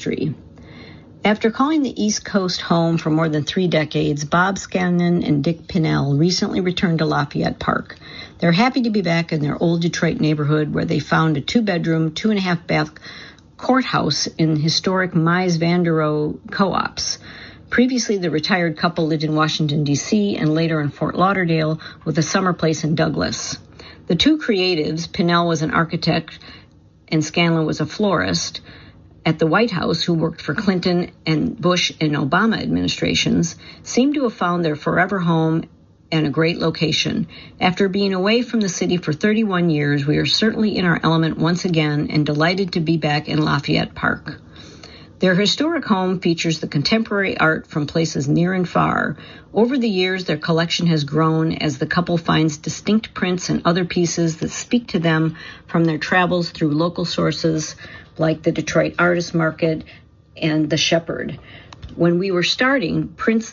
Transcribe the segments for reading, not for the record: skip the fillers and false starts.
history. After calling the East Coast home for more than 3 decades, Bob Scanlon and Dick Pinnell recently returned to Lafayette Park. They're happy to be back in their old Detroit neighborhood where they found a 2-bedroom, 2.5-bath courthouse in historic Mies van der Rohe co-ops. Previously, the retired couple lived in Washington, D.C., and later in Fort Lauderdale with a summer place in Douglas. The two creatives, Pinnell was an architect and Scanlon was a florist, at the White House, who worked for Clinton and Bush and Obama administrations, seem to have found their forever home and a great location. After being away from the city for 31 years, we are certainly in our element once again and delighted to be back in Lafayette Park. Their historic home features the contemporary art from places near and far. Over the years, their collection has grown as the couple finds distinct prints and other pieces that speak to them from their travels through local sources like the Detroit Artist Market and the Shepherd. When we were starting, prints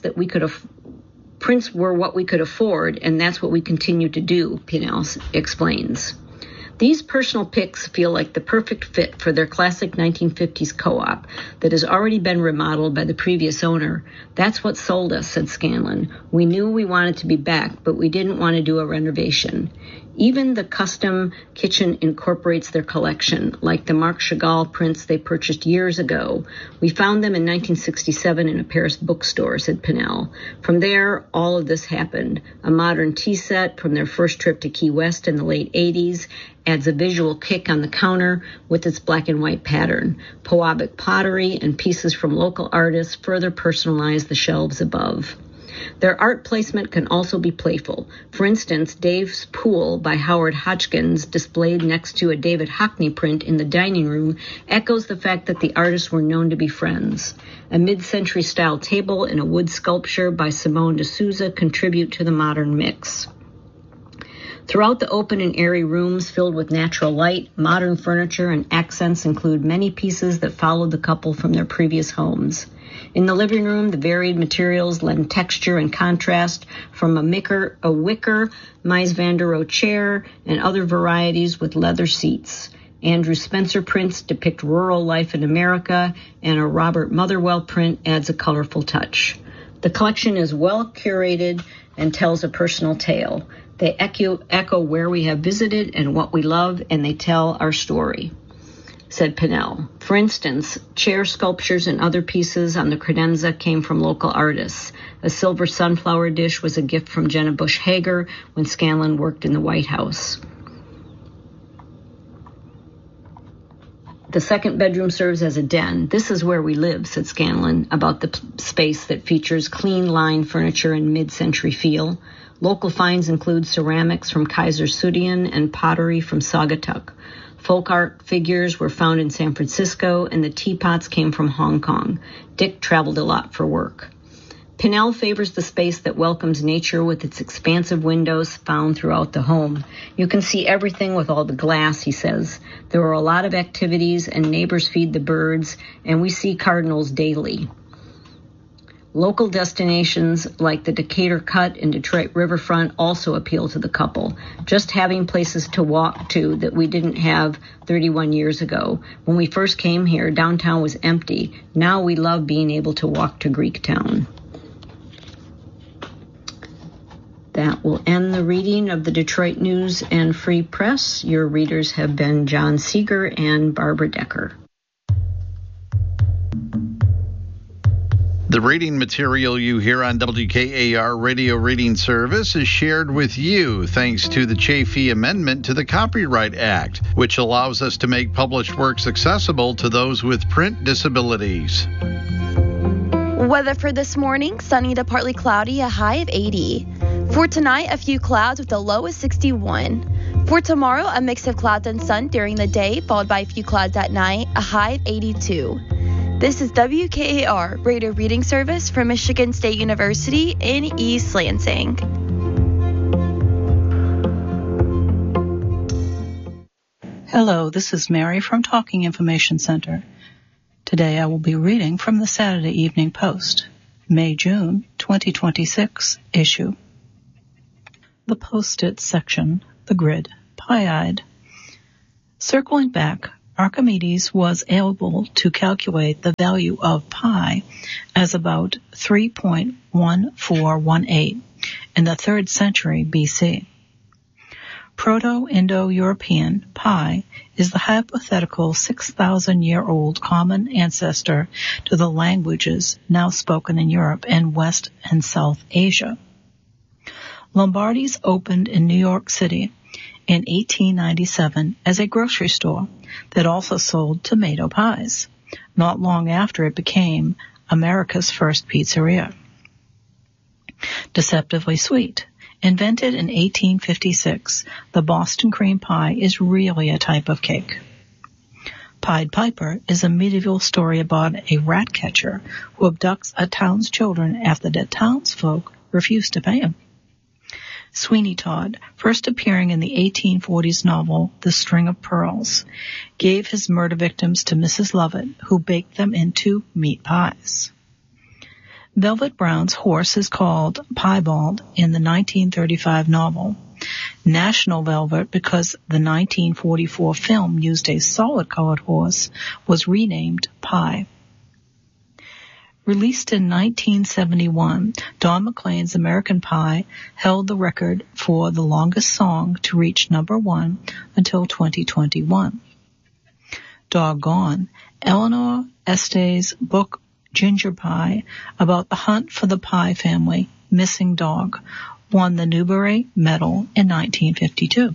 were what we could afford, and that's what we continue to do, Pinnell explains. These personal picks feel like the perfect fit for their classic 1950s co-op that has already been remodeled by the previous owner. That's what sold us, said Scanlon. We knew we wanted to be back, but we didn't want to do a renovation. Even the custom kitchen incorporates their collection, like the Marc Chagall prints they purchased years ago. We found them in 1967 in a Paris bookstore, said Pinnell. From there, all of this happened. A modern tea set from their first trip to Key West in the late 80s adds a visual kick on the counter with its black and white pattern. Pewabic pottery and pieces from local artists further personalize the shelves above. Their art placement can also be playful. For instance, Dave's Pool by Howard Hodgkins, displayed next to a David Hockney print in the dining room, echoes the fact that the artists were known to be friends. A mid-century style table and a wood sculpture by Simone de Souza contribute to the modern mix. Throughout the open and airy rooms filled with natural light, modern furniture and accents include many pieces that followed the couple from their previous homes. In the living room, the varied materials lend texture and contrast from a wicker Mies van der Rohe chair and other varieties with leather seats. Andrew Spencer prints depict rural life in America, and a Robert Motherwell print adds a colorful touch. The collection is well curated and tells a personal tale. They echo where we have visited and what we love, and they tell our story, said Pinnell. For instance, chair sculptures and other pieces on the credenza came from local artists. A silver sunflower dish was a gift from Jenna Bush Hager when Scanlon worked in the White House. The second bedroom serves as a den. This is where we live, said Scanlon, about the space that features clean line furniture and mid-century feel. Local finds include ceramics from Kaiser Sudian and pottery from Saugatuck. Folk art figures were found in San Francisco, and the teapots came from Hong Kong. Dick traveled a lot for work. Pinnell favors the space that welcomes nature with its expansive windows found throughout the home. You can see everything with all the glass, he says. There are a lot of activities, and neighbors feed the birds, and we see cardinals daily. Local destinations like the Decatur Cut and Detroit Riverfront also appeal to the couple. Just having places to walk to that we didn't have 31 years ago. When we first came here, downtown was empty. Now we love being able to walk to Greektown. That will end the reading of the Detroit News and Free Press. Your readers have been John Seeger and Barbara Decker. The reading material you hear on WKAR Radio Reading Service is shared with you thanks to the Chafee Amendment to the Copyright Act, which allows us to make published works accessible to those with print disabilities. Weather for this morning, sunny to partly cloudy, a high of 80. For tonight, a few clouds with a low of 61. For tomorrow, a mix of clouds and sun during the day, followed by a few clouds at night, a high of 82. This is WKAR Radio Reading Service from Michigan State University in East Lansing. Hello, this is Mary from Talking Information Center. Today I will be reading from the Saturday Evening Post, May-June 2026 issue. The Post-it section, the grid, pie-eyed. Circling back, Archimedes was able to calculate the value of pi as about 3.1418 in the 3rd century BC. Proto-Indo-European pi is the hypothetical 6,000-year-old common ancestor to the languages now spoken in Europe and West and South Asia. Lombardi's opened in New York City in 1897 as a grocery store that also sold tomato pies, not long after it became America's first pizzeria. Deceptively sweet. Invented in 1856, the Boston cream pie is really a type of cake. Pied Piper is a medieval story about a rat catcher who abducts a town's children after the townsfolk refuse to pay him. Sweeney Todd, first appearing in the 1840s novel The String of Pearls, gave his murder victims to Mrs. Lovett, who baked them into meat pies. Velvet Brown's horse is called Piebald in the 1935 novel. National Velvet, because the 1944 film used a solid-colored horse, was renamed Pie. Released in 1971, Don McLean's American Pie held the record for the longest song to reach number 1 until 2021. Doggone, Eleanor Estes' book Ginger Pie, about the hunt for the Pie family missing dog, won the Newbery Medal in 1952.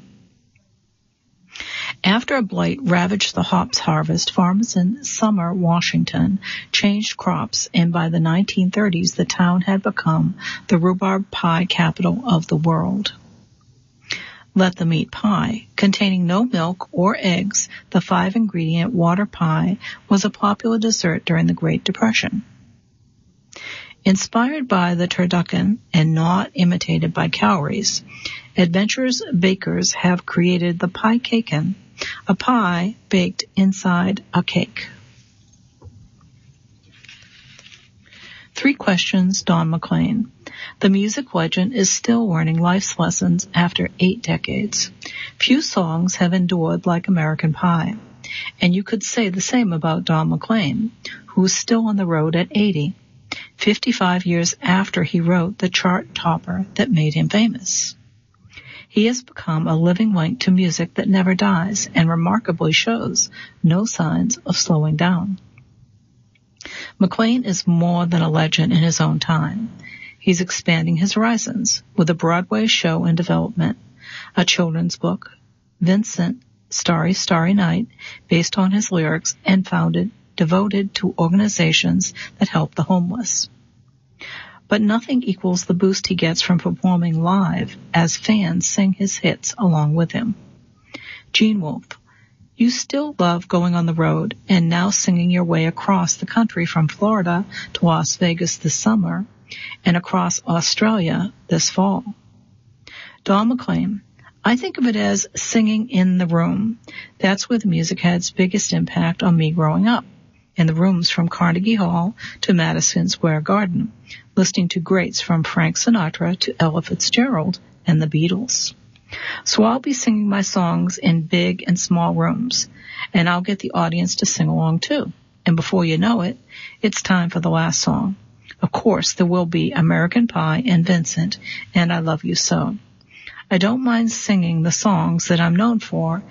After a blight ravaged the hops harvest, farmers in Summer, Washington, changed crops, and by the 1930s the town had become the rhubarb pie capital of the world. Let them eat pie. Containing no milk or eggs, the 5-ingredient water pie was a popular dessert during the Great Depression. Inspired by the turducken and not imitated by calories, adventurous bakers have created the pie caken, a pie baked inside a cake. 3 questions, Don McLean. The music legend is still learning life's lessons after 8 decades. Few songs have endured like American Pie. And you could say the same about Don McLean, who's still on the road at 80, 55 years after he wrote the chart topper that made him famous. He has become a living link to music that never dies and remarkably shows no signs of slowing down. McLean is more than a legend in his own time. He's expanding his horizons with a Broadway show in development, a children's book, Vincent, Starry, Starry Night, based on his lyrics and devoted to organizations that help the homeless. But nothing equals the boost he gets from performing live as fans sing his hits along with him. Gene Wolfe, you still love going on the road and now singing your way across the country from Florida to Las Vegas this summer and across Australia this fall. Don McLean, I think of it as singing in the room. That's where the music had its biggest impact on me growing up, in the rooms from Carnegie Hall to Madison Square Garden, listening to greats from Frank Sinatra to Ella Fitzgerald and the Beatles. So I'll be singing my songs in big and small rooms, and I'll get the audience to sing along too. And before you know it, it's time for the last song. Of course, there will be American Pie and Vincent, and I Love You So. I don't mind singing the songs that I'm known for,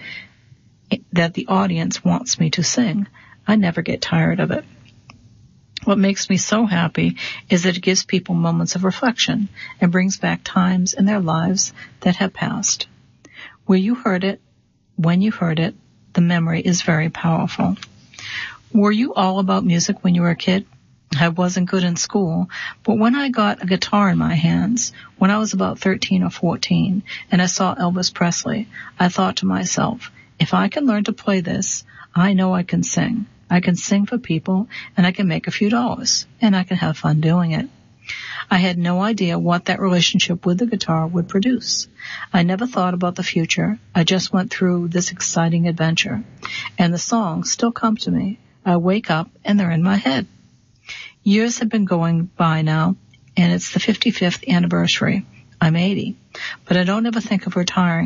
that the audience wants me to sing. I never get tired of it. What makes me so happy is that it gives people moments of reflection and brings back times in their lives that have passed. Where you heard it, when you heard it, the memory is very powerful. Were you all about music when you were a kid? I wasn't good in school, but when I got a guitar in my hands, when I was about 13 or 14, and I saw Elvis Presley, I thought to myself, if I can learn to play this, I know I can sing. I can sing for people, and I can make a few dollars, and I can have fun doing it. I had no idea what that relationship with the guitar would produce. I never thought about the future. I just went through this exciting adventure, and the songs still come to me. I wake up, and they're in my head. Years have been going by now, and it's the 55th anniversary. I'm 80, but I don't ever think of retiring.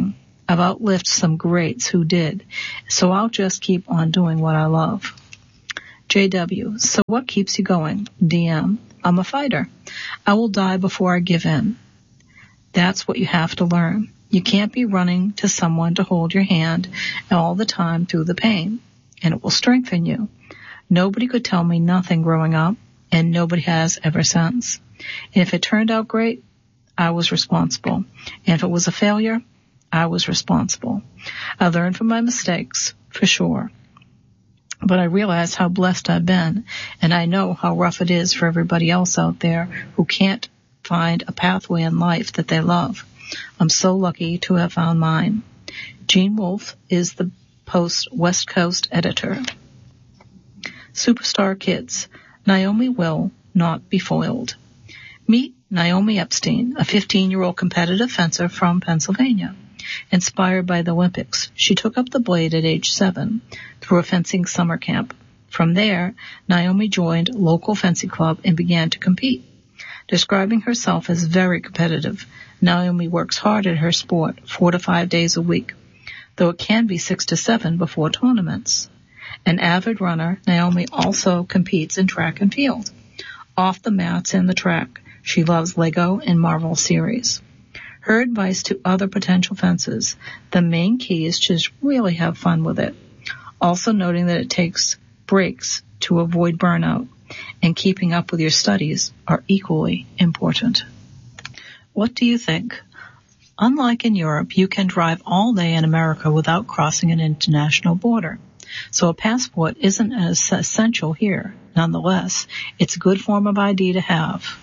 I've outlived some greats who did, so I'll just keep on doing what I love. JW, so what keeps you going? DM, I'm a fighter. I will die before I give in. That's what you have to learn. You can't be running to someone to hold your hand all the time through the pain, and it will strengthen you. Nobody could tell me nothing growing up, and nobody has ever since. And if it turned out great, I was responsible. And if it was a failure, I was responsible. I learned from my mistakes, for sure. But I realized how blessed I've been, and I know how rough it is for everybody else out there who can't find a pathway in life that they love. I'm so lucky to have found mine. Gene Wolfe is the Post West Coast editor. Superstar Kids. Naomi will not be foiled. Meet Naomi Epstein, a 15-year-old competitive fencer from Pennsylvania. Inspired by the Olympics, she took up the blade at age 7 through a fencing summer camp. From there, Naomi joined a local fencing club and began to compete. Describing herself as very competitive, Naomi works hard at her sport 4 to 5 days a week, though it can be 6 to 7 before tournaments. An avid runner, Naomi also competes in track and field. Off the mats and the track, she loves Lego and Marvel series. Her advice to other potential fencers, the main key is to really have fun with it. Also noting that it takes breaks to avoid burnout, and keeping up with your studies are equally important. What do you think? Unlike in Europe, you can drive all day in America without crossing an international border. So a passport isn't as essential here. Nonetheless, it's a good form of ID to have.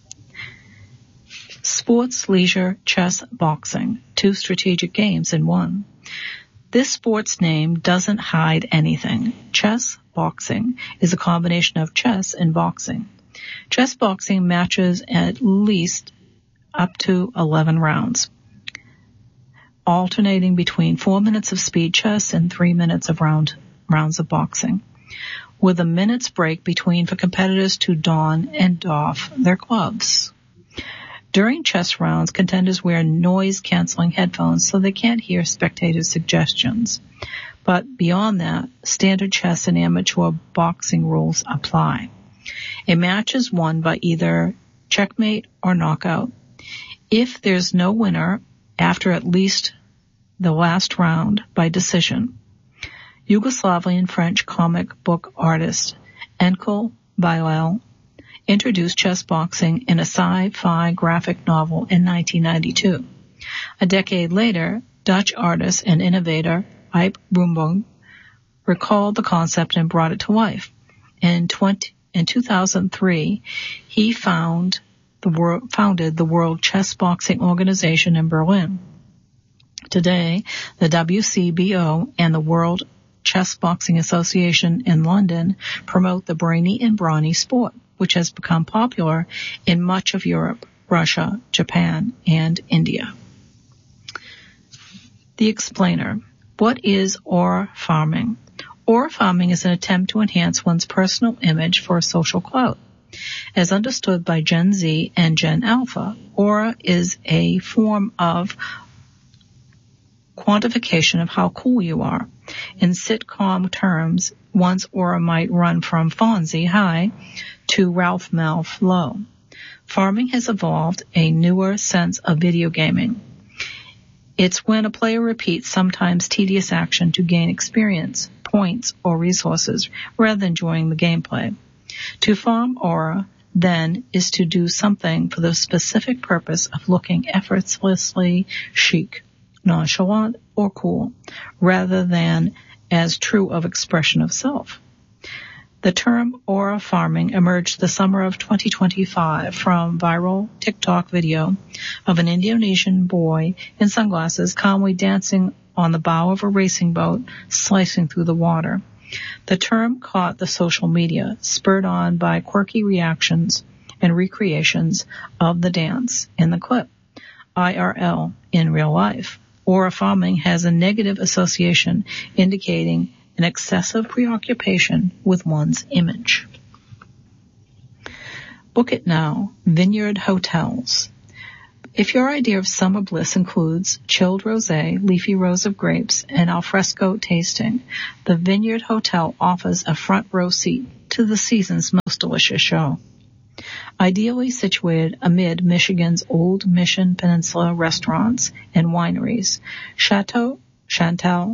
Sports, leisure, chess, boxing, 2 strategic games in one. This sport's name doesn't hide anything. Chess, boxing is a combination of chess and boxing. Chess boxing matches at least up to 11 rounds, alternating between 4 minutes of speed chess and 3 minutes of rounds of boxing, with a minute's break between for competitors to don and doff their gloves. During chess rounds, contenders wear noise-canceling headphones so they can't hear spectators' suggestions. But beyond that, standard chess and amateur boxing rules apply. A match is won by either checkmate or knockout. If there's no winner after at least the last round by decision, Yugoslavian French comic book artist Enkel Bilal introduced chess boxing in a sci-fi graphic novel in 1992. A decade later, Dutch artist and innovator Iep Broomboom recalled the concept and brought it to life. In 2003, he founded the World Chess Boxing Organization in Berlin. Today, the WCBO and the World Chess Boxing Association in London promote the brainy and brawny sport, which has become popular in much of Europe, Russia, Japan, and India. The Explainer. What is aura farming? Aura farming is an attempt to enhance one's personal image for a social clout. As understood by Gen Z and Gen Alpha, aura is a form of quantification of how cool you are. In sitcom terms, one's aura might run from Fonzie high to Ralph Malph low. Farming has evolved a newer sense of video gaming. It's when a player repeats sometimes tedious action to gain experience, points, or resources rather than enjoying the gameplay. To farm aura, then, is to do something for the specific purpose of looking effortlessly chic, nonchalant, or cool, rather than as true of expression of self. The term aura farming emerged the summer of 2025 from viral TikTok video of an Indonesian boy in sunglasses calmly dancing on the bow of a racing boat, slicing through the water. The term caught the social media, spurred on by quirky reactions and recreations of the dance in the clip. IRL, in real life. Aura farming has a negative association indicating an excessive preoccupation with one's image. Book it now. Vineyard Hotels. If your idea of summer bliss includes chilled rosé, leafy rows of grapes, and alfresco tasting, the Vineyard Hotel offers a front row seat to the season's most delicious show. Ideally situated amid Michigan's old Mission Peninsula restaurants and wineries, Chateau Chantal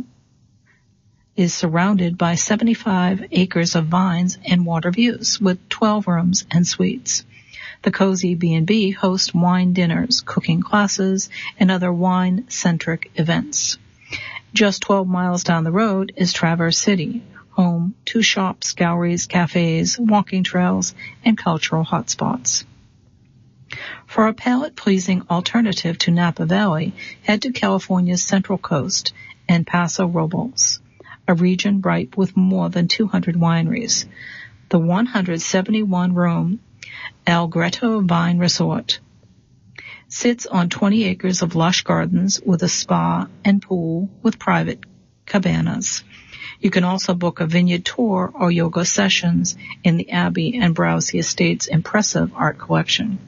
is surrounded by 75 acres of vines and water views with 12 rooms and suites. The Cozy B&B hosts wine dinners, cooking classes, and other wine-centric events. Just 12 miles down the road is Traverse City, home to shops, galleries, cafes, walking trails, and cultural hotspots. For a palate-pleasing alternative to Napa Valley, head to California's Central Coast and Paso Robles, a region ripe with more than 200 wineries. The 171-room El Greto Vine Resort sits on 20 acres of lush gardens with a spa and pool with private cabanas. You can also book a vineyard tour or yoga sessions in the Abbey and browse the estate's impressive art collection.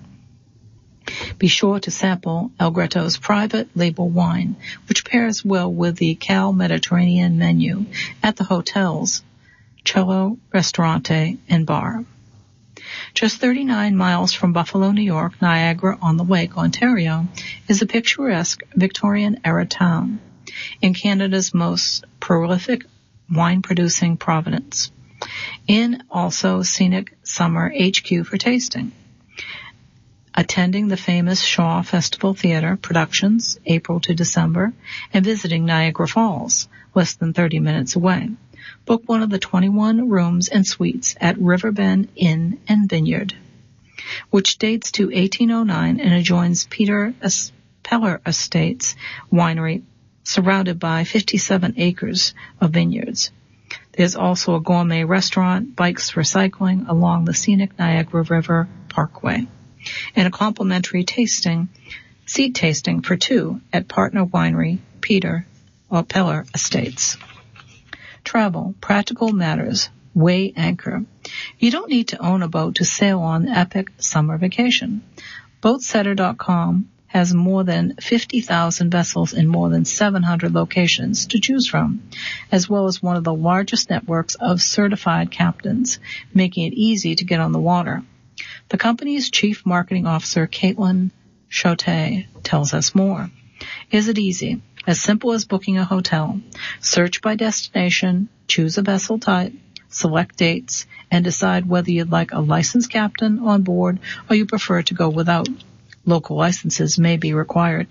Be sure to sample El Greto's private label wine, which pairs well with the Cal Mediterranean menu at the hotel's Cello Ristorante and Bar. Just 39 miles from Buffalo, New York, Niagara-on-the-Lake, Ontario, is a picturesque Victorian-era town in Canada's most prolific wine-producing province, in also scenic summer HQ for tasting. Attending the famous Shaw Festival Theater productions, April to December, and visiting Niagara Falls, less than 30 minutes away. Book one of the 21 rooms and suites at Riverbend Inn and Vineyard, which dates to 1809 and adjoins Peter Peller Estates Winery, surrounded by 57 acres of vineyards. There's also a gourmet restaurant, bikes for cycling along the scenic Niagara River Parkway, and a complimentary seat tasting for two at Partner Winery, Peter or Peller Estates. Travel, practical matters, weigh anchor. You don't need to own a boat to sail on the epic summer vacation. Boatsetter.com has more than 50,000 vessels in more than 700 locations to choose from, as well as one of the largest networks of certified captains, making it easy to get on the water. The company's chief marketing officer, Caitlin Chote, tells us more. Is it easy? As simple as booking a hotel. Search by destination, choose a vessel type, select dates, and decide whether you'd like a licensed captain on board or you prefer to go without. Local licenses may be required.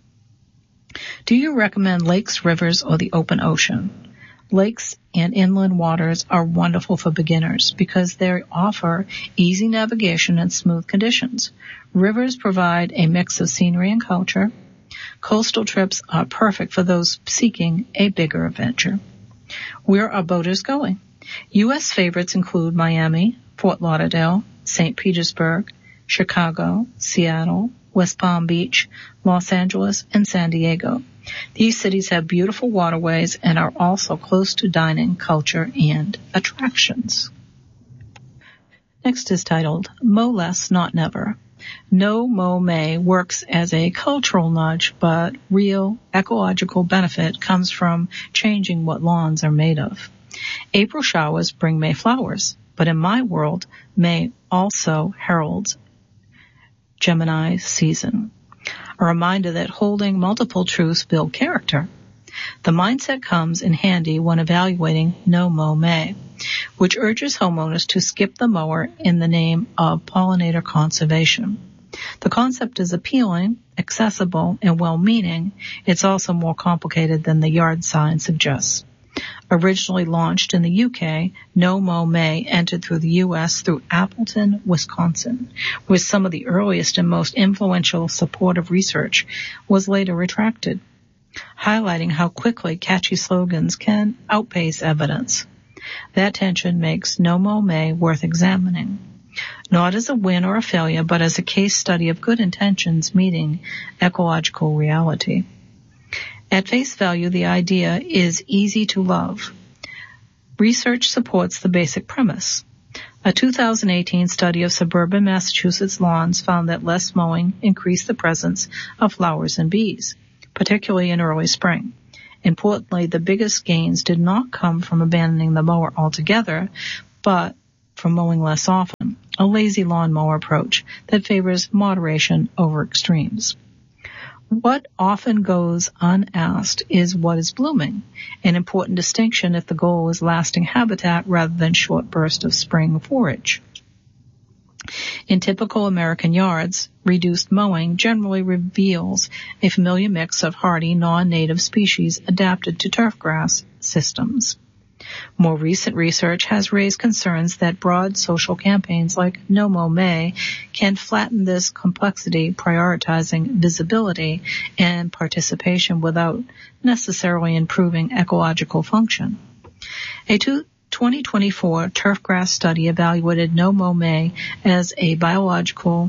Do you recommend lakes, rivers, or the open ocean? Lakes and inland waters are wonderful for beginners because they offer easy navigation and smooth conditions. Rivers provide a mix of scenery and culture. Coastal trips are perfect for those seeking a bigger adventure. Where are boaters going? U.S. favorites include Miami, Fort Lauderdale, St. Petersburg, Chicago, Seattle, West Palm Beach, Los Angeles, and San Diego. These cities have beautiful waterways and are also close to dining, culture, and attractions. Next is titled, Mow Less, Not Never. No Mow May works as a cultural nudge, but real ecological benefit comes from changing what lawns are made of. April showers bring May flowers, but in my world, May also heralds Gemini season. A reminder that holding multiple truths build character. The mindset comes in handy when evaluating No Mow May, which urges homeowners to skip the mower in the name of pollinator conservation. The concept is appealing, accessible, and well-meaning. It's also more complicated than the yard sign suggests. Originally launched in the UK, No Mow May entered through the U.S. through Appleton, Wisconsin, where some of the earliest and most influential supportive research was later retracted, highlighting how quickly catchy slogans can outpace evidence. That tension makes No Mow May worth examining, not as a win or a failure, but as a case study of good intentions meeting ecological reality. At face value, the idea is easy to love. Research supports the basic premise. A 2018 study of suburban Massachusetts lawns found that less mowing increased the presence of flowers and bees, particularly in early spring. Importantly, the biggest gains did not come from abandoning the mower altogether, but from mowing less often, a lazy lawnmower approach that favors moderation over extremes. What often goes unasked is what is blooming, an important distinction if the goal is lasting habitat rather than short burst of spring forage. In typical American yards, reduced mowing generally reveals a familiar mix of hardy, non-native species adapted to turfgrass systems. More recent research has raised concerns that broad social campaigns like No Mow May can flatten this complexity, prioritizing visibility and participation without necessarily improving ecological function. A 2024 turfgrass study evaluated No Mow May as a biological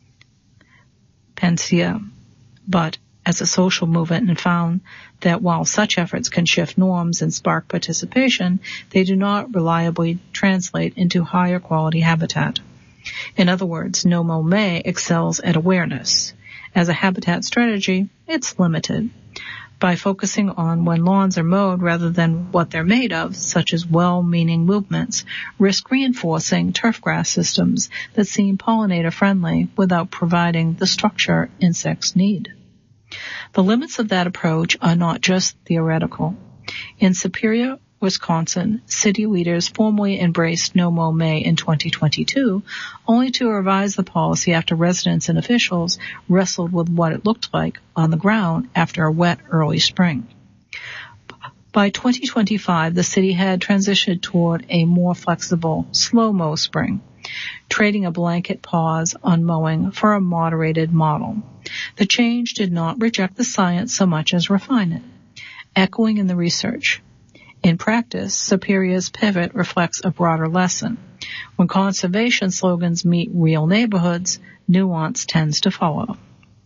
panacea, but as a social movement, and found that while such efforts can shift norms and spark participation, they do not reliably translate into higher quality habitat. In other words, No Mow May excels at awareness. As a habitat strategy, it's limited. By focusing on when lawns are mowed rather than what they're made of, such as well-meaning movements, risk reinforcing turfgrass systems that seem pollinator-friendly without providing the structure insects need. The limits of that approach are not just theoretical. In Superior, Wisconsin, city leaders formally embraced No Mow May in 2022, only to revise the policy after residents and officials wrestled with what it looked like on the ground after a wet early spring. By 2025, the city had transitioned toward a more flexible, slow-mow spring, trading a blanket pause on mowing for a moderated model. The change did not reject the science so much as refine it, echoing in the research. In practice, Superior's pivot reflects a broader lesson. When conservation slogans meet real neighborhoods, nuance tends to follow.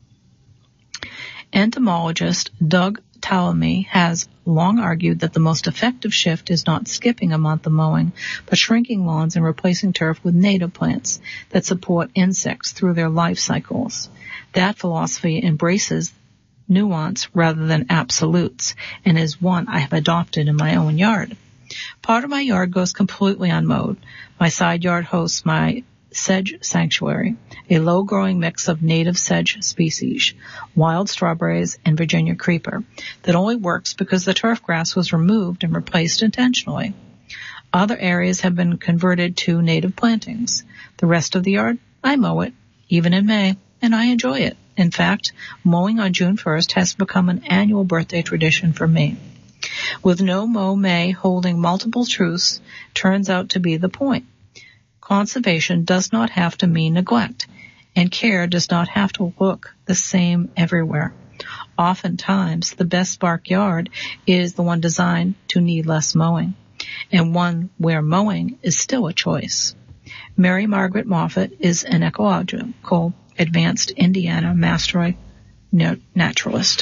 Entomologist Doug Tallamy has long argued that the most effective shift is not skipping a month of mowing, but shrinking lawns and replacing turf with native plants that support insects through their life cycles. That philosophy embraces nuance rather than absolutes, and is one I have adopted in my own yard. Part of my yard goes completely unmowed. My side yard hosts my sedge sanctuary, a low-growing mix of native sedge species, wild strawberries, and Virginia creeper, that only works because the turf grass was removed and replaced intentionally. Other areas have been converted to native plantings. The rest of the yard, I mow it, even in May, and I enjoy it. In fact, mowing on June 1st has become an annual birthday tradition for me. With No Mow May holding multiple truths turns out to be the point. Conservation does not have to mean neglect, and care does not have to look the same everywhere. Oftentimes, the best backyard is the one designed to need less mowing, and one where mowing is still a choice. Mary Margaret Moffat is an ecological advanced Indiana master naturalist.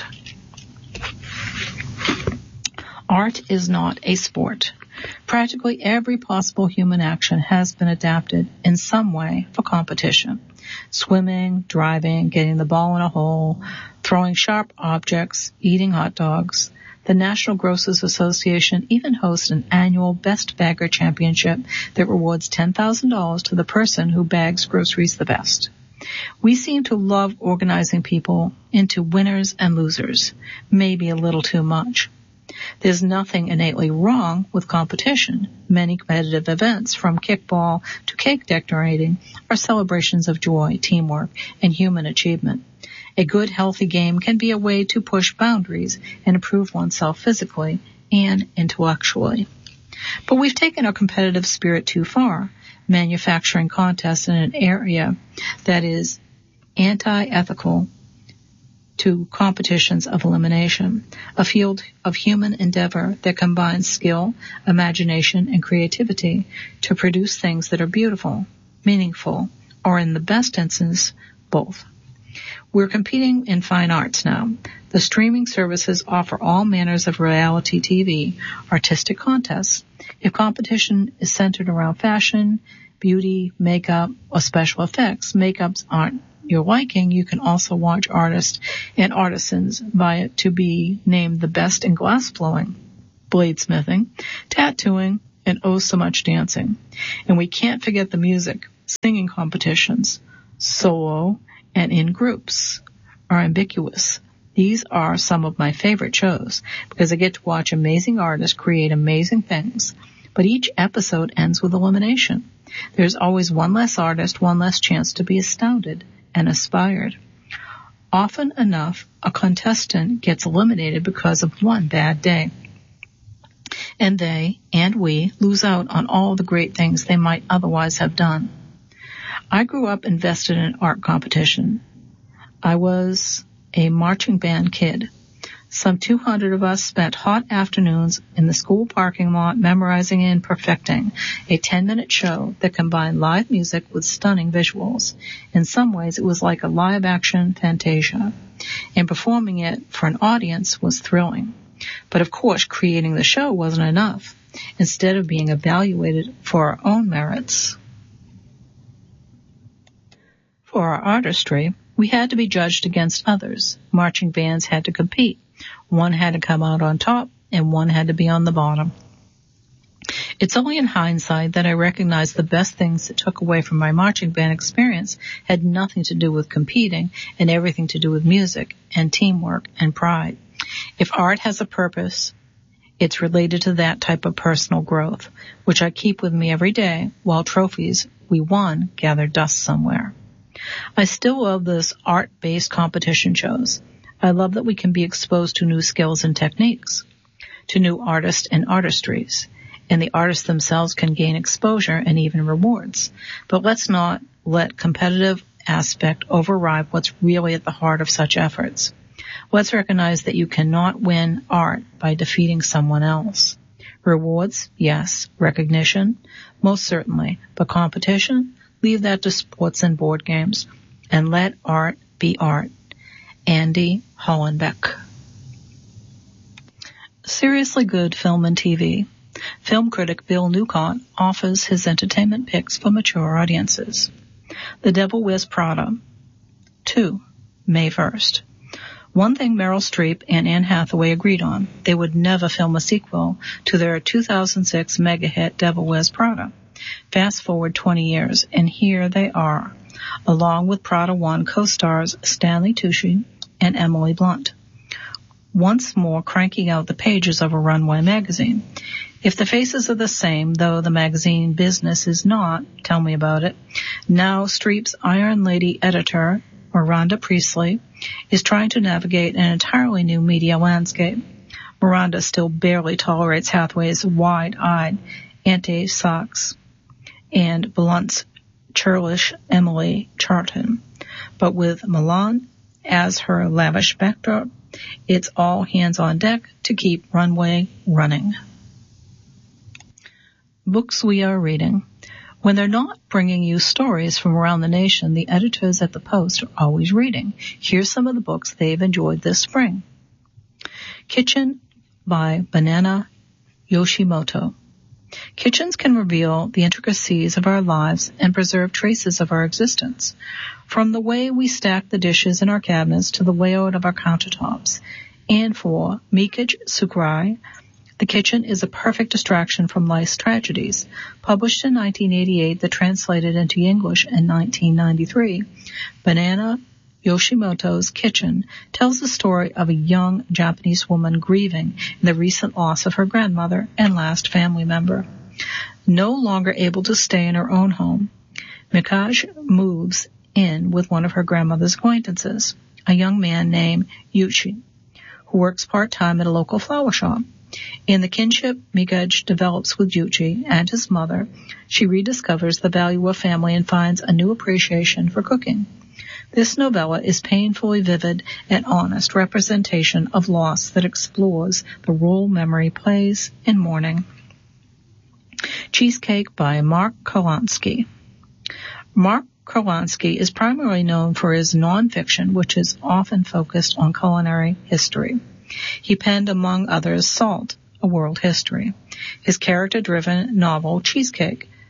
Art is not a sport. Practically every possible human action has been adapted in some way for competition. Swimming, driving, getting the ball in a hole, throwing sharp objects, eating hot dogs. The National Grocers Association even hosts an annual Best Bagger Championship that rewards $10,000 to the person who bags groceries the best. We seem to love organizing people into winners and losers, maybe a little too much. There's nothing innately wrong with competition. Many competitive events, from kickball to cake decorating, are celebrations of joy, teamwork, and human achievement. A good, healthy game can be a way to push boundaries and improve oneself physically and intellectually. But we've taken our competitive spirit too far, manufacturing contests in an area that is anti-ethical to competitions of elimination, a field of human endeavor that combines skill, imagination, and creativity to produce things that are beautiful, meaningful, or in the best instance, both. We're competing in fine arts now. The streaming services offer all manners of reality TV, artistic contests. If competition is centered around fashion, beauty, makeup, or special effects makeups aren't your liking, you can also watch artists and artisans vie it to be named the best in glass blowing, bladesmithing, tattooing, and oh so much dancing. And we can't forget the music, singing competitions, solo, and in groups are ambiguous. These are some of my favorite shows because I get to watch amazing artists create amazing things, but each episode ends with elimination. There's always one less artist, one less chance to be astounded and inspired. Often enough, a contestant gets eliminated because of one bad day. And they, and we, lose out on all the great things they might otherwise have done. I grew up invested in art competition. I was a marching band kid. Some 200 of us spent hot afternoons in the school parking lot memorizing and perfecting a 10-minute show that combined live music with stunning visuals. In some ways, it was like a live-action Fantasia, and performing it for an audience was thrilling. But of course, creating the show wasn't enough. Instead of being evaluated for our own merits, for our artistry, we had to be judged against others. Marching bands had to compete. One had to come out on top, and one had to be on the bottom. It's only in hindsight that I recognize the best things that took away from my marching band experience had nothing to do with competing and everything to do with music and teamwork and pride. If art has a purpose, it's related to that type of personal growth, which I keep with me every day, while trophies we won gather dust somewhere. I still love this art-based competition shows. I love that we can be exposed to new skills and techniques, to new artists and artistries, and the artists themselves can gain exposure and even rewards. But let's not let competitive aspect override what's really at the heart of such efforts. Let's recognize that you cannot win art by defeating someone else. Rewards, yes. Recognition, most certainly. But competition, leave that to sports and board games, and let art be art. Andy Hollenbeck. Seriously good film and TV. Film critic Bill Newcott offers his entertainment picks for mature audiences. The Devil Wears Prada. 2. May 1st. One thing Meryl Streep and Anne Hathaway agreed on, they would never film a sequel to their 2006 mega hit Devil Wears Prada. Fast forward 20 years, and here they are, along with Prada 1 co-stars Stanley Tucci and Emily Blunt, once more cranking out the pages of a runway magazine. If the faces are the same, though the magazine business is not, tell me about it. Now Streep's Iron Lady editor, Miranda Priestley, is trying to navigate an entirely new media landscape. Miranda still barely tolerates Hathaway's wide-eyed anti-socks and Blunt's churlish Emily Charlton. But with Milan as her lavish backdrop, it's all hands on deck to keep runway running. Books we are reading. When they're not bringing you stories from around the nation, the editors at the Post are always reading. Here's some of the books they've enjoyed this spring. Kitchen by Banana Yoshimoto. Kitchens can reveal the intricacies of our lives and preserve traces of our existence, from the way we stack the dishes in our cabinets to the layout of our countertops. And for Mikage Sakurai, the kitchen is a perfect distraction from life's tragedies. Published in 1988, that translated into English in 1993, Banana Yoshimoto's Kitchen tells the story of a young Japanese woman grieving the recent loss of her grandmother and last family member. No longer able to stay in her own home, Mikage moves in with one of her grandmother's acquaintances, a young man named Yuichi, who works part-time at a local flower shop. In the kinship Mikage develops with Yuichi and his mother, she rediscovers the value of family and finds a new appreciation for cooking. This novella is painfully vivid and honest representation of loss that explores the role memory plays in mourning. Cheesecake by Mark Kurlansky. Mark Kurlansky is primarily known for his nonfiction, which is often focused on culinary history. He penned, among others, Salt, A World History. His character-driven novel, Cheesecake,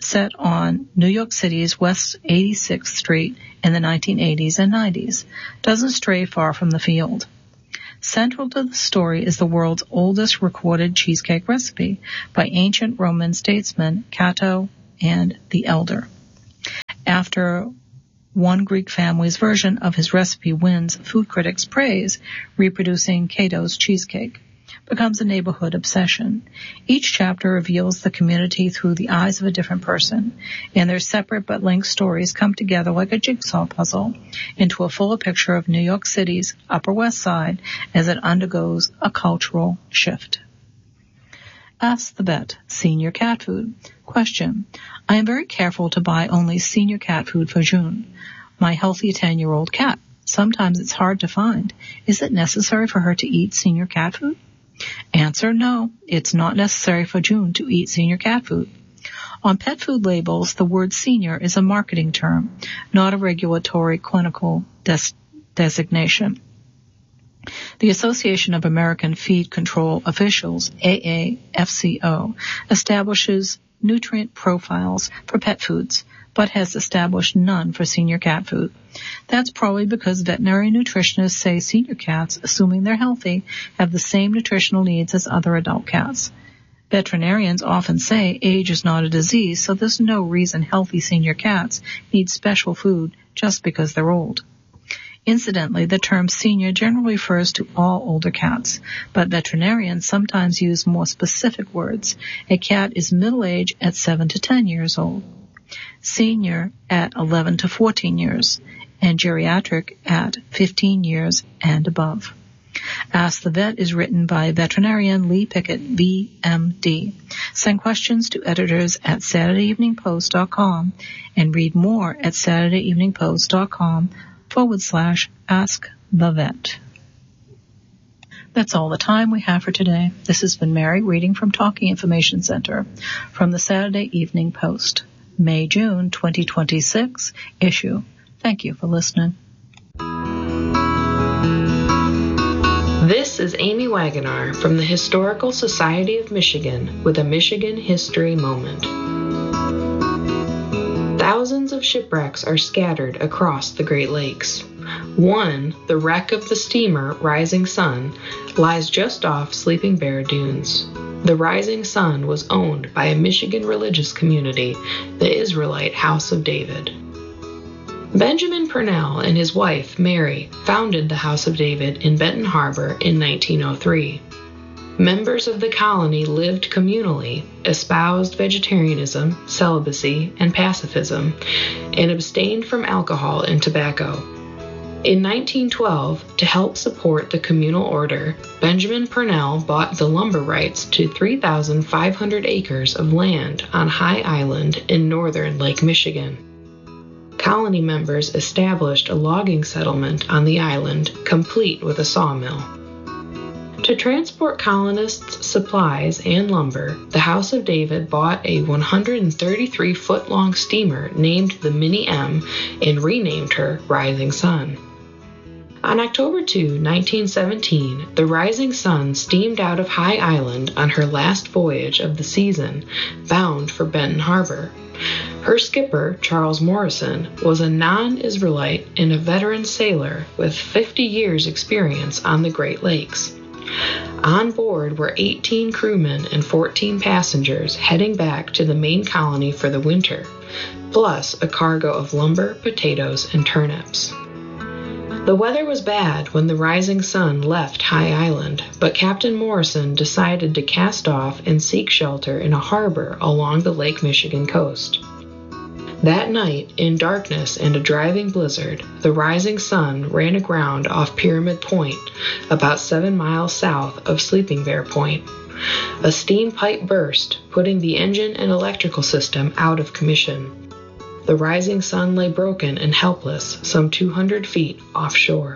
set on New York City's West 86th Street in the 1980s and 90s, doesn't stray far from the field. Central to the story is the world's oldest recorded cheesecake recipe by ancient Roman statesmen Cato and the Elder. After one Greek family's version of his recipe wins food critics' praise, reproducing Cato's cheesecake becomes a neighborhood obsession. Each chapter reveals the community through the eyes of a different person, and their separate but linked stories come together like a jigsaw puzzle into a fuller picture of New York City's Upper West Side as it undergoes a cultural shift. Ask the Vet, senior cat food. Question: I am very careful to buy only senior cat food for June, my healthy 10-year-old cat. Sometimes it's hard to find. Is it necessary for her to eat senior cat food? Answer: no, it's not necessary for June to eat senior cat food. On pet food labels, the word senior is a marketing term, not a regulatory clinical designation. The Association of American Feed Control Officials, AAFCO, establishes nutrient profiles for pet foods, but has established none for senior cat food. That's probably because veterinary nutritionists say senior cats, assuming they're healthy, have the same nutritional needs as other adult cats. Veterinarians often say age is not a disease, so there's no reason healthy senior cats need special food just because they're old. Incidentally, the term senior generally refers to all older cats, but veterinarians sometimes use more specific words. A cat is middle-aged at 7 to 10 years old, senior at 11 to 14 years, and geriatric at 15 years and above. Ask the Vet is written by veterinarian Lee Pickett, VMD. Send questions to editors at SaturdayEveningPost.com and read more at SaturdayEveningPost.com/Ask the Vet. That's all the time we have for today. This has been Mary reading from Talking Information Center from the Saturday Evening Post, May-June 2026 issue. Thank you for listening. This is Amy Wagonar from the Historical Society of Michigan with a Michigan History Moment. Thousands of shipwrecks are scattered across the Great Lakes. One, the wreck of the steamer Rising Sun, lies just off Sleeping Bear Dunes. The Rising Sun was owned by a Michigan religious community, the Israelite House of David. Benjamin Purnell and his wife, Mary, founded the House of David in Benton Harbor in 1903. Members of the colony lived communally, espoused vegetarianism, celibacy, and pacifism, and abstained from alcohol and tobacco. In 1912, to help support the communal order, Benjamin Purnell bought the lumber rights to 3,500 acres of land on High Island in northern Lake Michigan. Colony members established a logging settlement on the island, complete with a sawmill. To transport colonists' supplies and lumber, the House of David bought a 133-foot-long steamer named the Minnie M and renamed her Rising Sun. On October 2, 1917, the Rising Sun steamed out of High Island on her last voyage of the season, bound for Benton Harbor. Her skipper, Charles Morrison, was a non-Israelite and a veteran sailor with 50 years' experience on the Great Lakes. On board were 18 crewmen and 14 passengers heading back to the main colony for the winter, plus a cargo of lumber, potatoes, and turnips. The weather was bad when the Rising Sun left High Island, but Captain Morrison decided to cast off and seek shelter in a harbor along the Lake Michigan coast. That night, in darkness and a driving blizzard, the Rising Sun ran aground off Pyramid Point, about 7 miles south of Sleeping Bear Point. A steam pipe burst, putting the engine and electrical system out of commission. The Rising Sun lay broken and helpless, some 200 feet offshore.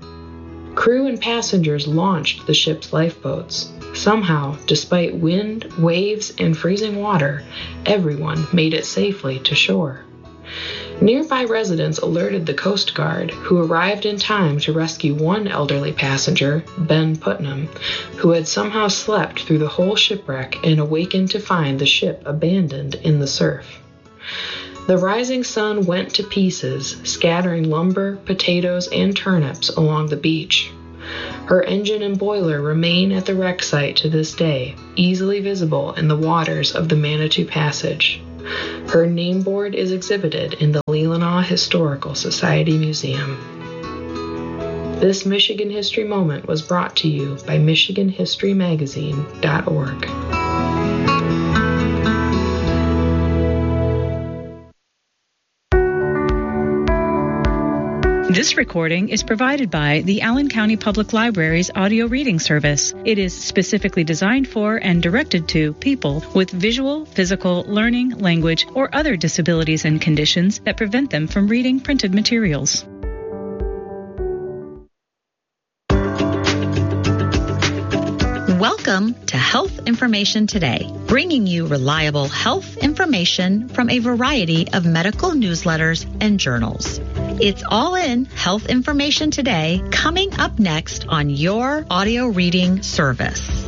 Crew and passengers launched the ship's lifeboats. Somehow, despite wind, waves, and freezing water, everyone made it safely to shore. Nearby residents alerted the Coast Guard, who arrived in time to rescue one elderly passenger, Ben Putnam, who had somehow slept through the whole shipwreck and awakened to find the ship abandoned in the surf. The rising sun went to pieces, scattering lumber, potatoes, and turnips along the beach. Her engine and boiler remain at the wreck site to this day, easily visible in the waters of the Manitou Passage. Her name board is exhibited in the Leelanau Historical Society Museum. This Michigan History Moment was brought to you by MichiganHistoryMagazine.org. This recording is provided by the Allen County Public Library's audio reading service. It is specifically designed for and directed to people with visual, physical, learning, language, or other disabilities and conditions that prevent them from reading printed materials. Welcome to Health Information Today, bringing you reliable health information from a variety of medical newsletters and journals. It's all in Health Information Today, coming up next on your audio reading service.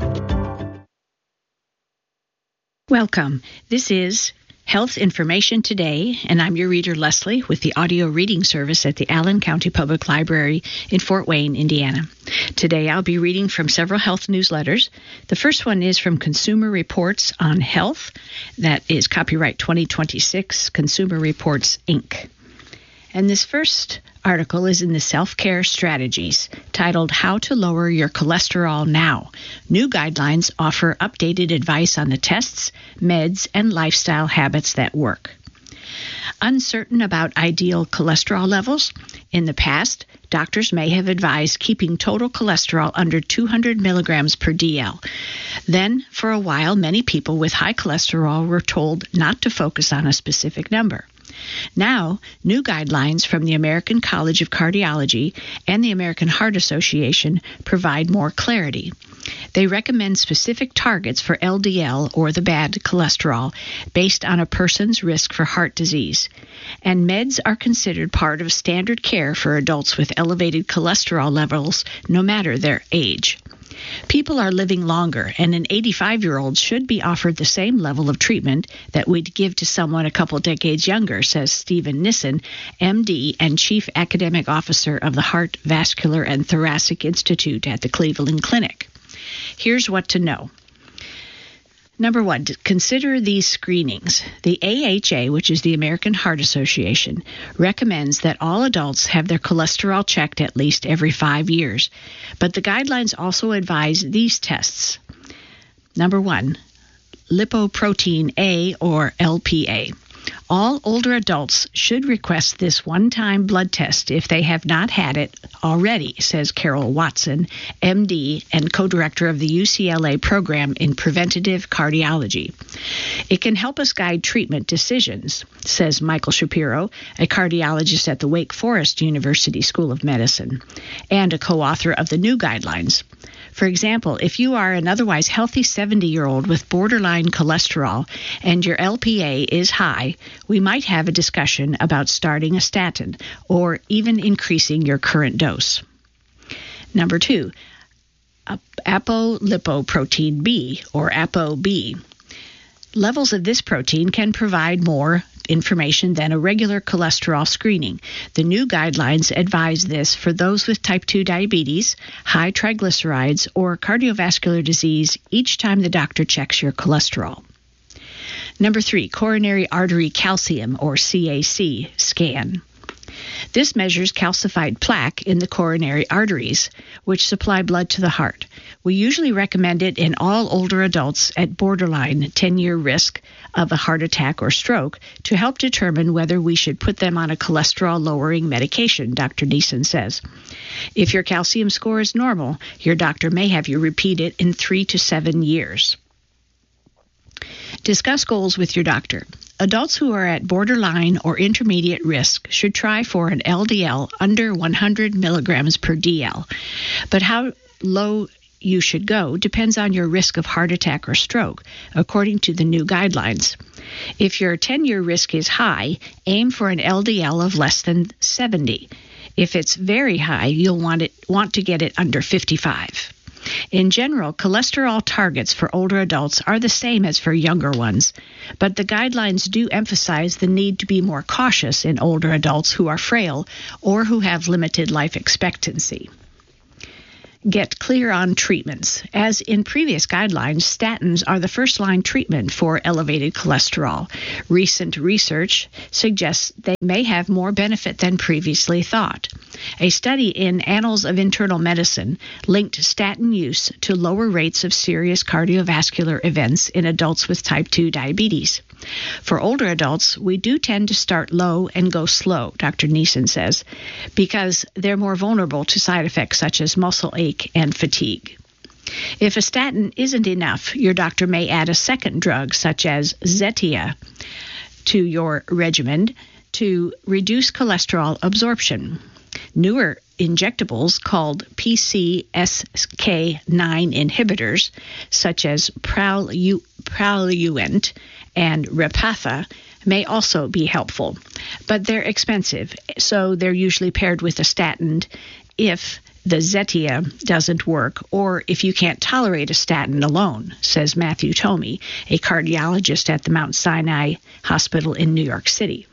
Welcome. This is Health Information Today, and I'm your reader, Leslie, with the audio reading service at the Allen County Public Library in Fort Wayne, Indiana. Today I'll be reading from several health newsletters. The first one is from Consumer Reports on Health. That is copyright 2026, Consumer Reports, Inc. And this first article is in the Self-Care Strategies, titled How to Lower Your Cholesterol Now. New guidelines offer updated advice on the tests, meds, and lifestyle habits that work. Uncertain about ideal cholesterol levels? In the past, doctors may have advised keeping total cholesterol under 200 milligrams per DL. Then, for a while, many people with high cholesterol were told not to focus on a specific number. Now, new guidelines from the American College of Cardiology and the American Heart Association provide more clarity. They recommend specific targets for LDL, or the bad cholesterol, based on a person's risk for heart disease. And meds are considered part of standard care for adults with elevated cholesterol levels, no matter their age. People are living longer, and an 85-year-old should be offered the same level of treatment that we'd give to someone a couple decades younger, says Stephen Nissen, MD and Chief Academic Officer of the Heart, Vascular, and Thoracic Institute at the Cleveland Clinic. Here's what to know. Number one, consider these screenings. The AHA, which is the American Heart Association, recommends that all adults have their cholesterol checked at least every 5 years. But the guidelines also advise these tests. Number one, lipoprotein A, or LPA. All older adults should request this one-time blood test if they have not had it already, says Carol Watson, MD and co-director of the UCLA program in preventative cardiology. It can help us guide treatment decisions, says Michael Shapiro, a cardiologist at the Wake Forest University School of Medicine, and a co-author of the new guidelines. For example, if you are an otherwise healthy 70-year-old with borderline cholesterol and your LPA is high, we might have a discussion about starting a statin or even increasing your current dose. Number two, apolipoprotein B, or ApoB. Levels of this protein can provide more information than a regular cholesterol screening. The new guidelines advise this for those with type 2 diabetes, high triglycerides, or cardiovascular disease each time the doctor checks your cholesterol. Number three, coronary artery calcium, or CAC, scan. This measures calcified plaque in the coronary arteries, which supply blood to the heart. We usually recommend it in all older adults at borderline 10-year risk of a heart attack or stroke to help determine whether we should put them on a cholesterol-lowering medication, Dr. Neeson says. If your calcium score is normal, your doctor may have you repeat it in 3 to 7 years. Discuss goals with your doctor. Adults who are at borderline or intermediate risk should try for an LDL under 100 milligrams per DL. But how low you should go depends on your risk of heart attack or stroke, according to the new guidelines. If your 10-year risk is high, aim for an LDL of less than 70. If it's very high, you'll want to get it under 55. In general, cholesterol targets for older adults are the same as for younger ones, but the guidelines do emphasize the need to be more cautious in older adults who are frail or who have limited life expectancy. Get clear on treatments. As in previous guidelines, statins are the first-line treatment for elevated cholesterol. Recent research suggests they may have more benefit than previously thought. A study in Annals of Internal Medicine linked statin use to lower rates of serious cardiovascular events in adults with type 2 diabetes. For older adults, we do tend to start low and go slow, Dr. Neeson says, because they're more vulnerable to side effects such as muscle ache and fatigue. If a statin isn't enough, your doctor may add a second drug, such as Zetia, to your regimen to reduce cholesterol absorption. Newer injectables called PCSK9 inhibitors, such as Praluent and Repatha, may also be helpful, but they're expensive, so they're usually paired with a statin if the Zetia doesn't work, or if you can't tolerate a statin alone, says Matthew Tomey, a cardiologist at the Mount Sinai Hospital in New York City.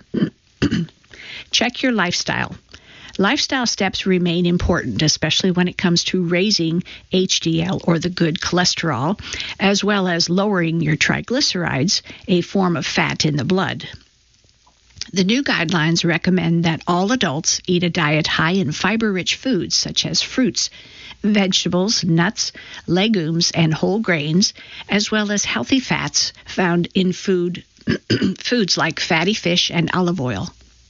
Check your lifestyle. Lifestyle steps remain important, especially when it comes to raising HDL, or the good cholesterol, as well as lowering your triglycerides, a form of fat in the blood. The new guidelines recommend that all adults eat a diet high in fiber-rich foods such as fruits, vegetables, nuts, legumes, and whole grains, as well as healthy fats found in foods like fatty fish and olive oil.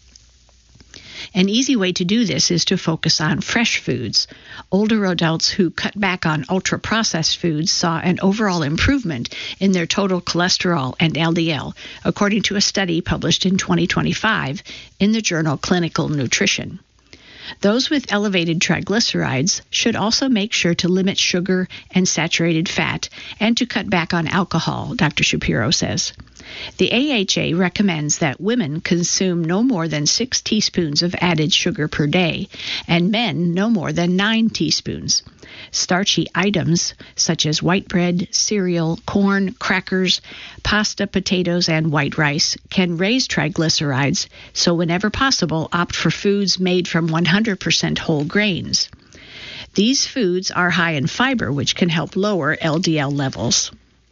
An easy way to do this is to focus on fresh foods. Older adults who cut back on ultra-processed foods saw an overall improvement in their total cholesterol and LDL, according to a study published in 2025 in the journal Clinical Nutrition. Those with elevated triglycerides should also make sure to limit sugar and saturated fat and to cut back on alcohol, Dr. Shapiro says. The AHA recommends that women consume no more than 6 teaspoons of added sugar per day, and men no more than 9 teaspoons. Starchy items such as white bread, cereal, corn, crackers, pasta, potatoes, and white rice can raise triglycerides, so whenever possible, opt for foods made from 100% whole grains. These foods are high in fiber, which can help lower LDL levels.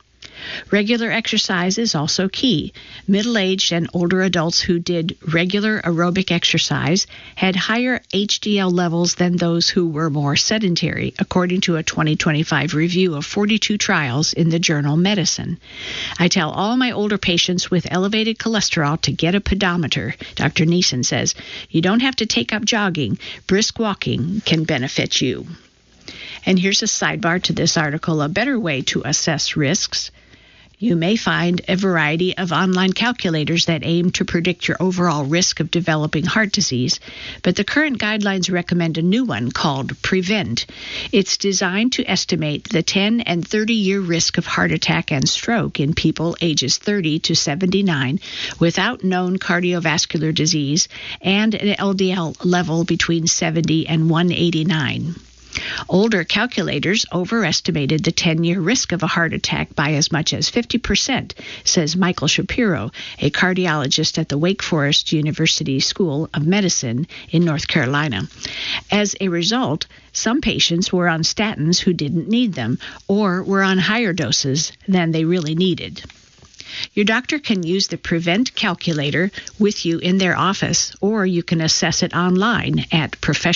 Regular exercise is also key. Middle-aged and older adults who did regular aerobic exercise had higher HDL levels than those who were more sedentary, according to a 2025 review of 42 trials in the journal Medicine. I tell all my older patients with elevated cholesterol to get a pedometer, Dr. Neeson says. You don't have to take up jogging. Brisk walking can benefit you. And here's a sidebar to this article, a better way to assess risks. You may find a variety of online calculators that aim to predict your overall risk of developing heart disease, but the current guidelines recommend a new one called Prevent. It's designed to estimate the 10 and 30-year risk of heart attack and stroke in people ages 30 to 79 without known cardiovascular disease and an LDL level between 70 and 189. Older calculators overestimated the 10-year risk of a heart attack by as much as 50%, says Michael Shapiro, a cardiologist at the Wake Forest University School of Medicine in North Carolina. As a result, some patients were on statins who didn't need them or were on higher doses than they really needed. Your doctor can use the Prevent calculator with you in their office, or you can assess it online at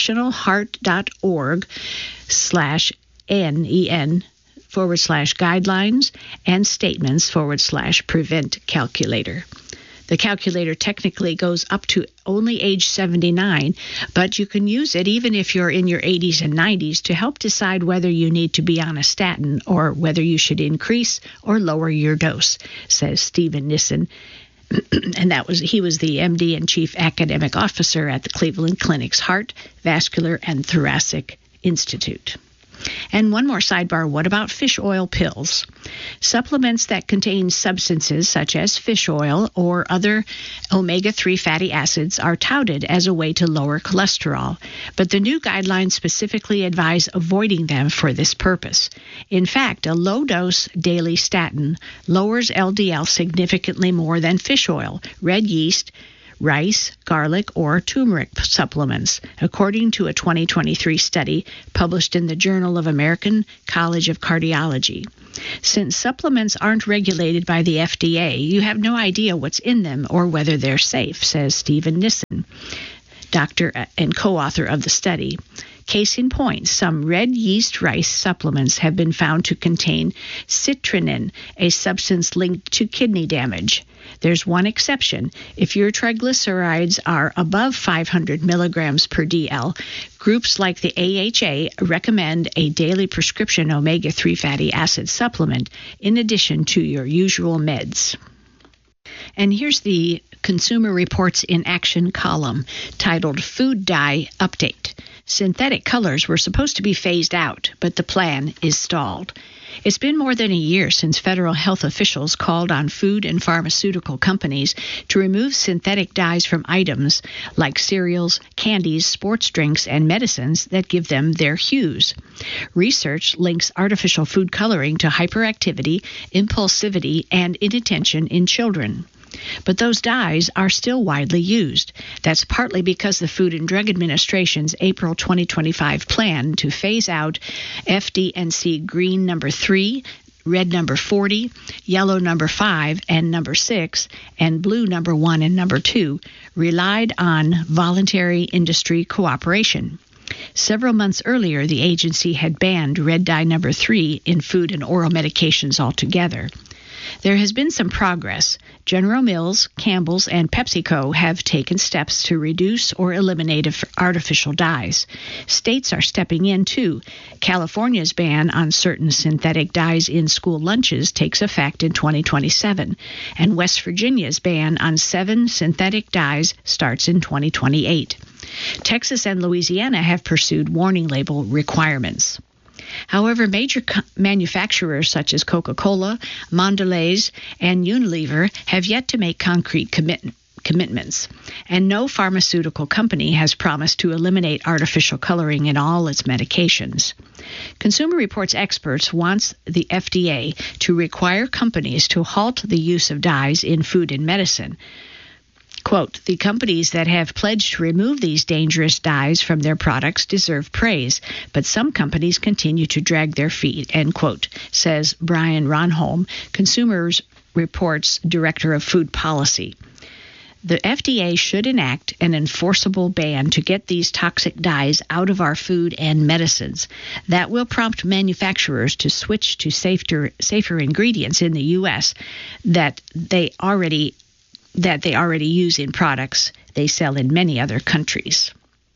professionalheart.org/NEN/guidelines and statements/Prevent calculator. The calculator technically goes up to only age 79, but you can use it even if you're in your 80s and 90s to help decide whether you need to be on a statin or whether you should increase or lower your dose, says Stephen Nissen. And he was the MD and Chief Academic Officer at the Cleveland Clinic's Heart, Vascular, and Thoracic Institute. And one more sidebar, what about fish oil pills? Supplements that contain substances such as fish oil or other omega-3 fatty acids are touted as a way to lower cholesterol, but the new guidelines specifically advise avoiding them for this purpose. In fact, a low-dose daily statin lowers LDL significantly more than fish oil, red yeast, rice, garlic, or turmeric supplements, according to a 2023 study published in the Journal of American College of Cardiology. Since supplements aren't regulated by the FDA, you have no idea what's in them or whether they're safe, says Stephen Nissen, doctor and co-author of the study. Case in point, some red yeast rice supplements have been found to contain citrulline, a substance linked to kidney damage. There's one exception. If your triglycerides are above 500 milligrams per DL, groups like the AHA recommend a daily prescription omega-3 fatty acid supplement in addition to your usual meds. And here's the Consumer Reports in Action column titled Food Dye Update. Synthetic colors were supposed to be phased out, but the plan is stalled. It's been more than a year since federal health officials called on food and pharmaceutical companies to remove synthetic dyes from items like cereals, candies, sports drinks, and medicines that give them their hues. Research links artificial food coloring to hyperactivity, impulsivity, and inattention in children. But those dyes are still widely used. That's partly because the Food and Drug Administration's April 2025 plan to phase out FD&C green number 3, red number 40, yellow number 5 and number 6, and blue number 1 and number 2 relied on voluntary industry cooperation. Several months earlier, the agency had banned red dye number 3 in food and oral medications altogether. There has been some progress. General Mills, Campbell's, and PepsiCo have taken steps to reduce or eliminate artificial dyes. States are stepping in, too. California's ban on certain synthetic dyes in school lunches takes effect in 2027, and West Virginia's ban on 7 synthetic dyes starts in 2028. Texas and Louisiana have pursued warning label requirements. However, major manufacturers such as Coca-Cola, Mondelez, and Unilever have yet to make concrete commitments, and no pharmaceutical company has promised to eliminate artificial coloring in all its medications. Consumer Reports experts want the FDA to require companies to halt the use of dyes in food and medicine. Quote, the companies that have pledged to remove these dangerous dyes from their products deserve praise, but some companies continue to drag their feet, end quote, says Brian Ronholm, Consumer Reports Director of Food Policy. The FDA should enact an enforceable ban to get these toxic dyes out of our food and medicines. That will prompt manufacturers to switch to safer ingredients in the U.S. that they already use in products they sell in many other countries.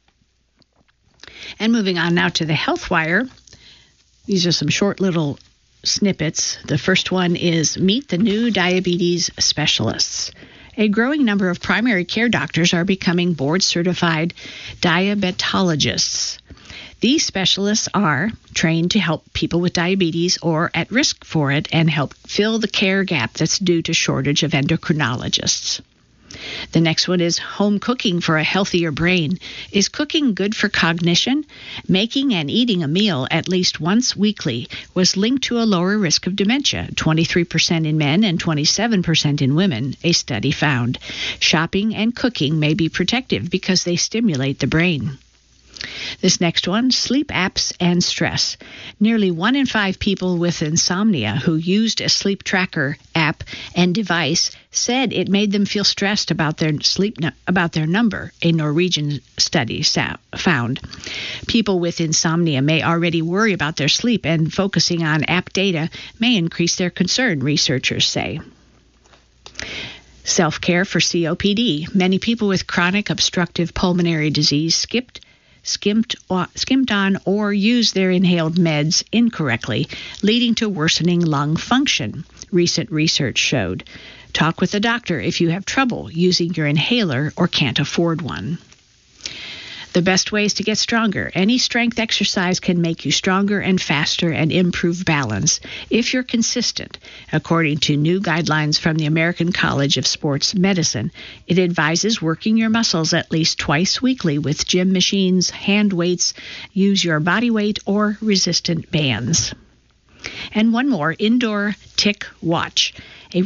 And moving on now to the Health Wire. These are some short little snippets. The first one is Meet the New Diabetes Specialists. A growing number of primary care doctors are becoming board-certified diabetologists. These specialists are trained to help people with diabetes or at risk for it and help fill the care gap that's due to shortage of endocrinologists. The next one is home cooking for a healthier brain. Is cooking good for cognition? Making and eating a meal at least once weekly was linked to a lower risk of dementia, 23% in men and 27% in women, a study found. Shopping and cooking may be protective because they stimulate the brain. This next one, sleep apps and stress. Nearly 1 in 5 people with insomnia who used a sleep tracker app and device said it made them feel stressed about their number, a Norwegian study found. People with insomnia may already worry about their sleep, and focusing on app data may increase their concern, researchers say. Self-care for COPD. Many people with chronic obstructive pulmonary disease skimped on or used their inhaled meds incorrectly, leading to worsening lung function, recent research showed. Talk with a doctor if you have trouble using your inhaler or can't afford one. The best ways to get stronger. Any strength exercise can make you stronger and faster and improve balance if you're consistent. According to new guidelines from the American College of Sports Medicine, it advises working your muscles at least twice weekly with gym machines, hand weights, use your body weight, or resistant bands. And one more, indoor tick watch. A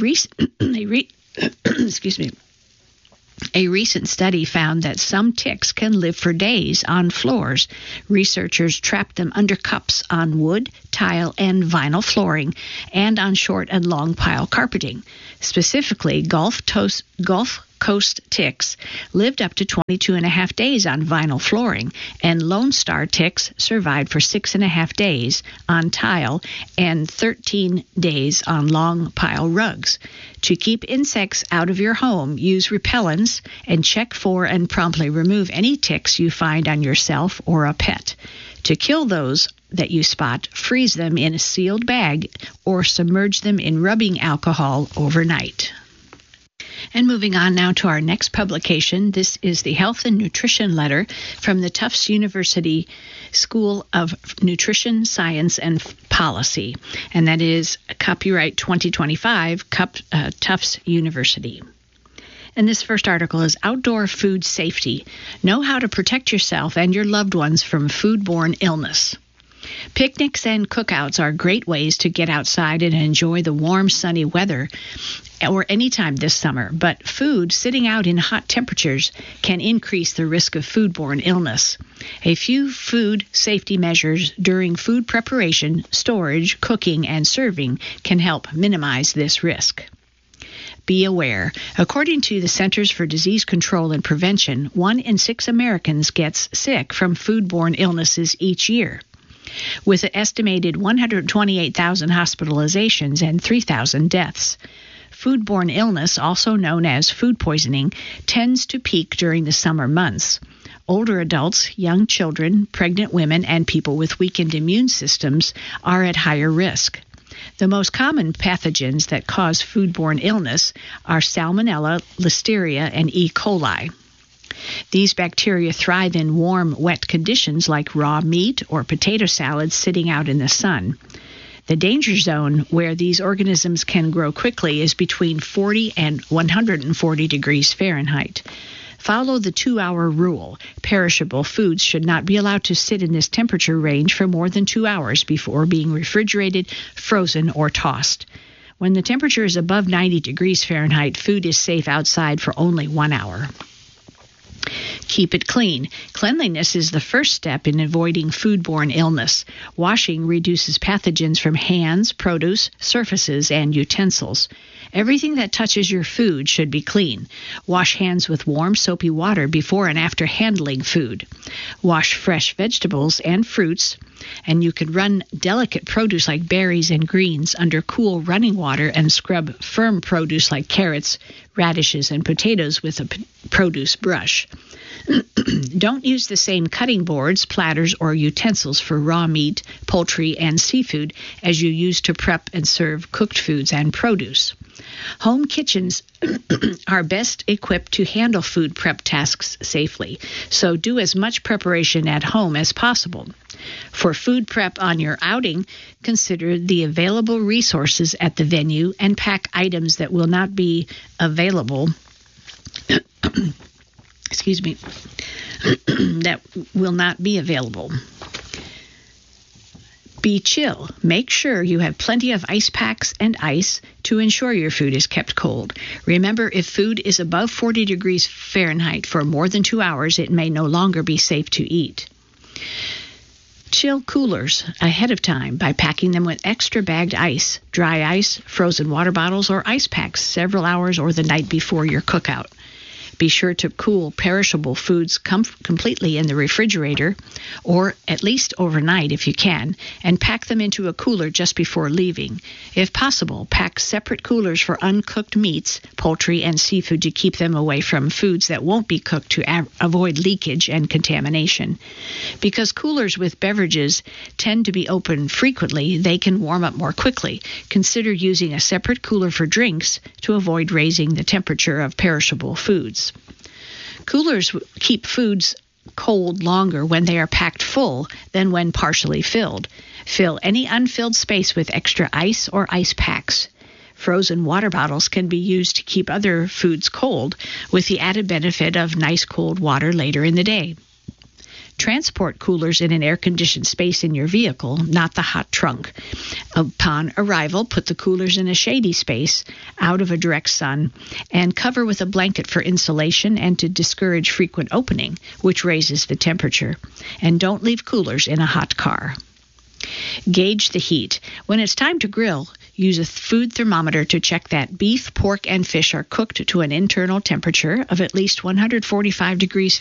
recent study found that some ticks can live for days on floors. Researchers trapped them under cups on wood, tile, and vinyl flooring, and on short and long pile carpeting. Specifically, Gulf Coast ticks lived up to 22.5 days on vinyl flooring, and Lone Star ticks survived for 6.5 days on tile and 13 days on long pile rugs. To keep insects out of your home, use repellents and check for and promptly remove any ticks you find on yourself or a pet. To kill those that you spot, freeze them in a sealed bag or submerge them in rubbing alcohol overnight. And moving on now to our next publication, this is the Health and Nutrition Letter from the Tufts University School of Nutrition, Science, and Policy, and that is copyright 2025, Tufts University. And this first article is Outdoor Food Safety. Know how to protect yourself and your loved ones from foodborne illness. Picnics and cookouts are great ways to get outside and enjoy the warm, sunny weather or any time this summer, but food sitting out in hot temperatures can increase the risk of foodborne illness. A few food safety measures during food preparation, storage, cooking, and serving can help minimize this risk. Be aware. According to the Centers for Disease Control and Prevention, 1 in 6 Americans gets sick from foodborne illnesses each year. With an estimated 128,000 hospitalizations and 3,000 deaths. Foodborne illness, also known as food poisoning, tends to peak during the summer months. Older adults, young children, pregnant women, and people with weakened immune systems are at higher risk. The most common pathogens that cause foodborne illness are Salmonella, Listeria, and E. coli. These bacteria thrive in warm, wet conditions like raw meat or potato salads sitting out in the sun. The danger zone where these organisms can grow quickly is between 40 and 140 degrees Fahrenheit. Follow the 2-hour rule. Perishable foods should not be allowed to sit in this temperature range for more than 2 hours before being refrigerated, frozen, or tossed. When the temperature is above 90 degrees Fahrenheit, food is safe outside for only 1 hour. Keep it clean. Cleanliness is the first step in avoiding foodborne illness. Washing reduces pathogens from hands, produce, surfaces, and utensils. Everything that touches your food should be clean. Wash hands with warm, soapy water before and after handling food. Wash fresh vegetables and fruits, and you can run delicate produce like berries and greens under cool running water and scrub firm produce like carrots, radishes, and potatoes with a produce brush. Don't use the same cutting boards, platters, or utensils for raw meat, poultry, and seafood as you use to prep and serve cooked foods and produce. Home kitchens are best equipped to handle food prep tasks safely, so do as much preparation at home as possible. For food prep on your outing, consider the available resources at the venue and pack items that will not be available that will not be available. Be chill. Make sure you have plenty of ice packs and ice to ensure your food is kept cold. Remember, if food is above 40 degrees Fahrenheit for more than 2 hours, it may no longer be safe to eat. Chill coolers ahead of time by packing them with extra bagged ice, dry ice, frozen water bottles, or ice packs several hours or the night before your cookout. Be sure to cool perishable foods completely in the refrigerator, or at least overnight if you can, and pack them into a cooler just before leaving. If possible, pack separate coolers for uncooked meats, poultry, and seafood to keep them away from foods that won't be cooked to avoid leakage and contamination. Because coolers with beverages tend to be open frequently, they can warm up more quickly. Consider using a separate cooler for drinks to avoid raising the temperature of perishable foods. Coolers keep foods cold longer when they are packed full than when partially filled. Fill any unfilled space with extra ice or ice packs. Frozen water bottles can be used to keep other foods cold, with the added benefit of nice cold water later in the day. Transport coolers in an air-conditioned space in your vehicle, not the hot trunk. Upon arrival, put the coolers in a shady space, out of a direct sun, and cover with a blanket for insulation and to discourage frequent opening, which raises the temperature. And don't leave coolers in a hot car. Gauge the heat. When it's time to grill, use a food thermometer to check that beef, pork, and fish are cooked to an internal temperature of at least 145 degrees